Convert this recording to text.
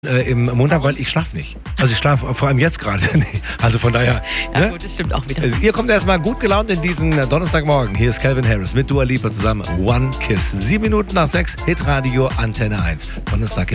im Montag, weil ich schlafe nicht. Also ich schlafe vor allem jetzt gerade nicht. Also von daher. Ja Ne? gut, das stimmt auch wieder. Also ihr kommt erstmal gut gelaunt in diesen Donnerstagmorgen. Hier ist Calvin Harris mit Dua Lipa zusammen. One Kiss. 7 Minuten nach 6, Hitradio Antenne 1. Donnerstag